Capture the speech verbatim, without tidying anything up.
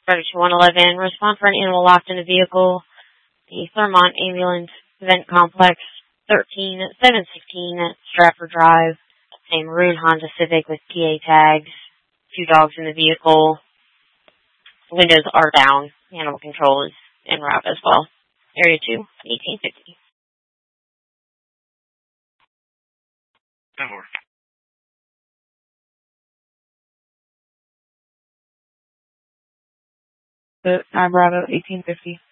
Brother to one eleven, respond for an animal locked in a vehicle. The Thurmont Ambulance Event Complex, thirteen seven sixteen Stratford Drive. A maroon Honda Civic with P A tags. Two dogs in the vehicle. Windows are down. Animal control is en route as well. Area two, eighteen fifty. Over. nine Bravo, eighteen fifty.